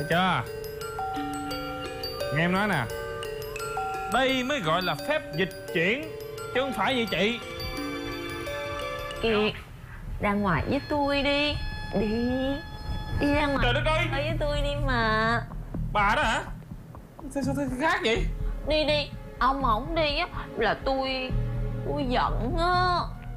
Thấy chưa? Nghe em nói nè, đây mới gọi là phép dịch chuyển, chứ không phải vậy chị. Kiệt, ra ngoài với tôi đi. Đi. Đi ra ngoài. Trời đất ơi, với tôi đi mà. bà đó hả? Sao khác vậy? Đi đi. Ông mà không đi á là tôi giận á.